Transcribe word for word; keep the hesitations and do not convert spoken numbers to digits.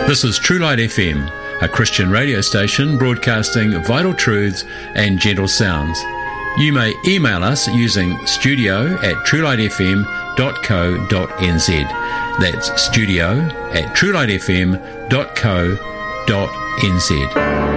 This is True Light F M, a Christian radio station broadcasting vital truths and gentle sounds. You may email us using studio at truelightfm.co.nz. That's studio at truelightfm.co.nz.